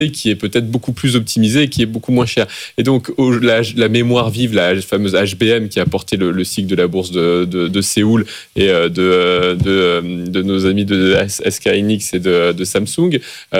qui est peut-être beaucoup plus optimisé et qui est beaucoup moins cher. Et donc, la mémoire vive, la fameuse HBM qui a porté le cycle de la bourse de Séoul et de nos amis de SK Hynix et de Samsung,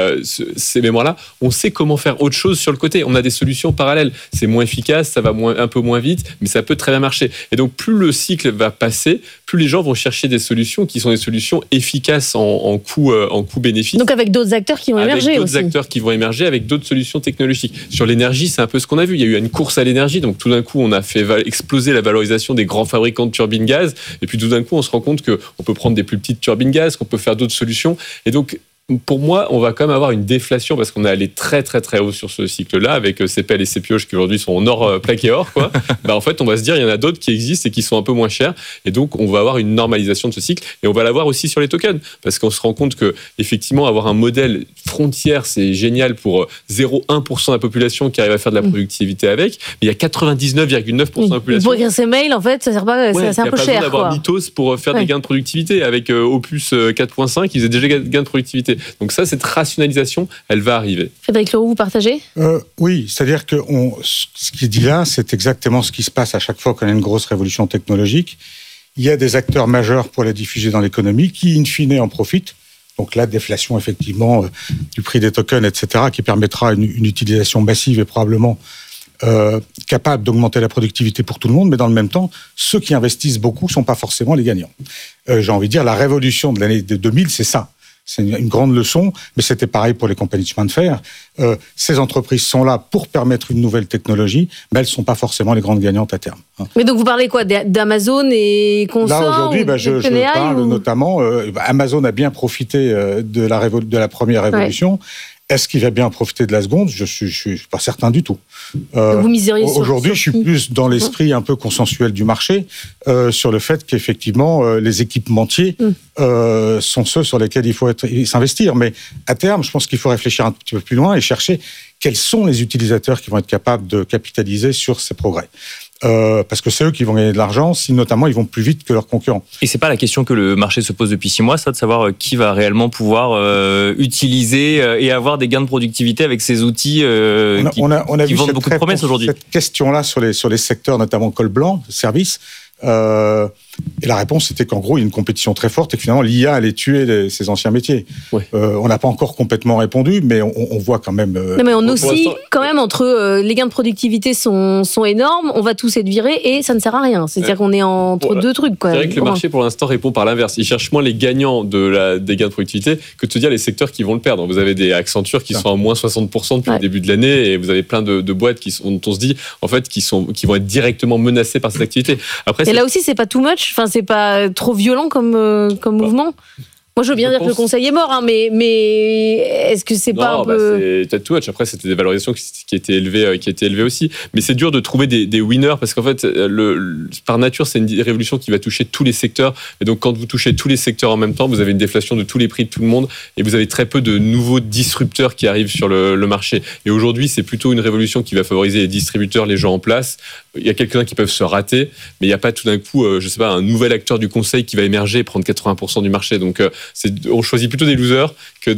ces mémoires-là, on sait comment faire autre chose sur le côté. On a des solutions parallèles. C'est moins efficace, ça va un peu moins vite, mais ça peut très bien marcher. Et donc, plus le cycle va passer, plus les gens vont chercher des solutions qui sont des solutions efficaces en coût-bénéfice. Donc, avec d'autres acteurs qui vont émerger aussi. Avec d'autres acteurs qui vont émerger avec d'autres solutions technologiques. Sur l'énergie, c'est un peu ce qu'on a vu. Il y a eu une course à l'énergie, donc tout d'un coup, on a fait exploser la valorisation des grands fabricants de turbines gaz, et puis tout d'un coup, on se rend compte qu'on peut prendre des plus petites turbines gaz, qu'on peut faire d'autres solutions, et donc pour moi, on va quand même avoir une déflation parce qu'on est allé très très très haut sur ce cycle-là avec ces pelles et ces pioches qui aujourd'hui sont en or plaqué or, quoi. En fait, on va se dire il y en a d'autres qui existent et qui sont un peu moins chers, et donc on va avoir une normalisation de ce cycle, et on va l'avoir aussi sur les tokens parce qu'on se rend compte que effectivement avoir un modèle frontière, c'est génial pour 0,1% de la population qui arrive à faire de la productivité avec, mais il y a 99,9% de la population. Pour écrire ses mails, en fait, ça sert pas, c'est un peu cher. Il n'y a pas besoin d'avoir Mythos pour faire des gains de productivité. Avec Opus 4.5, ils faisaient déjà gains de productivité. Donc ça, cette rationalisation, elle va arriver. Frédéric Leroux, vous partagez ? Oui, c'est-à-dire que ce qu'il dit là, c'est exactement ce qui se passe à chaque fois qu'on a une grosse révolution technologique. Il y a des acteurs majeurs pour la diffuser dans l'économie qui, in fine, en profitent. Donc la déflation, effectivement, du prix des tokens, etc., qui permettra une utilisation massive et probablement capable d'augmenter la productivité pour tout le monde, mais dans le même temps, ceux qui investissent beaucoup ne sont pas forcément les gagnants. J'ai envie de dire, la révolution de l'année 2000, c'est ça. C'est une grande leçon, mais c'était pareil pour les compagnies de chemin de fer. Ces entreprises sont là pour permettre une nouvelle technologie, mais elles ne sont pas forcément les grandes gagnantes à terme. Mais donc vous parlez quoi, d'Amazon et consorts? Là, aujourd'hui, je parle notamment... Amazon a bien profité de la première révolution. Ouais. Est-ce qu'il va bien profiter de la seconde ? Je suis pas certain du tout. Vous miseriez sur aujourd'hui, je suis plus dans l'esprit un peu consensuel du marché, sur le fait qu'effectivement, les équipementiers sont ceux sur lesquels il faut s'investir. Mais à terme, je pense qu'il faut réfléchir un petit peu plus loin et chercher quels sont les utilisateurs qui vont être capables de capitaliser sur ces progrès. Parce que c'est eux qui vont gagner de l'argent, si notamment ils vont plus vite que leurs concurrents. Et c'est pas la question que le marché se pose depuis 6 mois, ça, de savoir qui va réellement pouvoir utiliser et avoir des gains de productivité avec ces outils qui vendent beaucoup de promesses aujourd'hui. Cette question-là sur les secteurs, notamment col blanc, services. Et la réponse, c'était qu'en gros, il y a une compétition très forte et que finalement, l'IA allait tuer ces anciens métiers. Ouais. On n'a pas encore complètement répondu, mais on voit quand même... Non, mais on oscille quand même entre les gains de productivité sont énormes, on va tous être virés et ça ne sert à rien. C'est-à-dire qu'on est entre deux trucs. C'est vrai que le marché, pour l'instant, répond par l'inverse. Il cherche moins les gagnants des gains de productivité que de se dire les secteurs qui vont le perdre. Vous avez des Accenture qui sont à moins 60% depuis le début de l'année, et vous avez plein de boîtes dont on se dit, en fait, qui vont être directement menacées par cette activité. Après, et là aussi, c'est pas too much. Enfin, c'est pas trop violent comme mouvement. Moi, je veux bien dire que le conseil est mort, mais est-ce que c'est pas un peu... C'est too much. Après, c'était des valorisations qui étaient élevées aussi. Mais c'est dur de trouver des winners parce qu'en fait, par nature, c'est une révolution qui va toucher tous les secteurs. Et donc, quand vous touchez tous les secteurs en même temps, vous avez une déflation de tous les prix de tout le monde et vous avez très peu de nouveaux disrupteurs qui arrivent sur le marché. Et aujourd'hui, c'est plutôt une révolution qui va favoriser les distributeurs, les gens en place. Il y a quelques-uns qui peuvent se rater, mais il n'y a pas tout d'un coup, un nouvel acteur du conseil qui va émerger et prendre 80% du marché. Donc, on choisit plutôt des losers que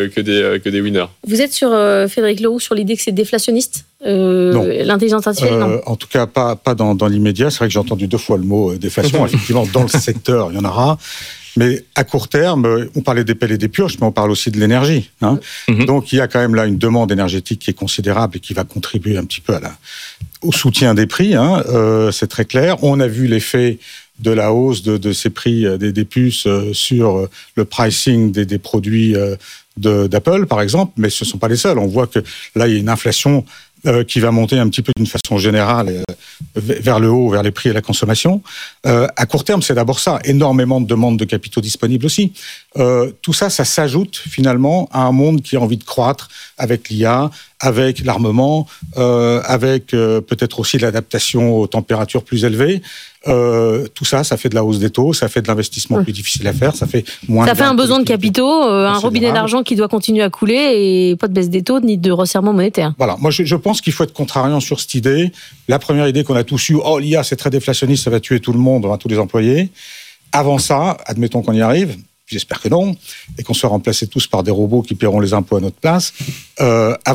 des winners. Vous êtes sur, Frédéric Leroux, sur l'idée que c'est déflationniste l'intelligence artificielle, non. En tout cas, pas dans l'immédiat. C'est vrai que j'ai entendu 2 fois le mot déflation. Effectivement, dans le secteur, il y en aura. Mais à court terme, on parlait des pelles et des pioches, mais on parle aussi de l'énergie. Donc, il y a quand même là une demande énergétique qui est considérable et qui va contribuer un petit peu au soutien des prix. C'est très clair. On a vu l'effet de la hausse de ces prix des puces sur le pricing des produits d'Apple, par exemple. Mais ce ne sont pas les seuls. On voit que là, il y a une inflation qui va monter un petit peu d'une façon générale vers le haut, vers les prix et la consommation. À court terme, c'est d'abord ça. Énormément de demandes de capitaux disponibles aussi. Tout ça, ça s'ajoute finalement à un monde qui a envie de croître avec l'IA, avec l'armement, avec peut-être aussi l'adaptation aux températures plus élevées. Tout ça, ça fait de la hausse des taux, ça fait de l'investissement plus difficile à faire, ça fait moins. Ça fait un besoin de capitaux, un robinet d'argent qui doit continuer à couler et pas de baisse des taux ni de resserrement monétaire. Voilà, moi je pense qu'il faut être contrariant sur cette idée. La première idée qu'on a tous eue, l'IA c'est très déflationniste, ça va tuer tout le monde, tous les employés. Avant ça, admettons qu'on y arrive. J'espère que non, et qu'on soit remplacés tous par des robots qui paieront les impôts à notre place.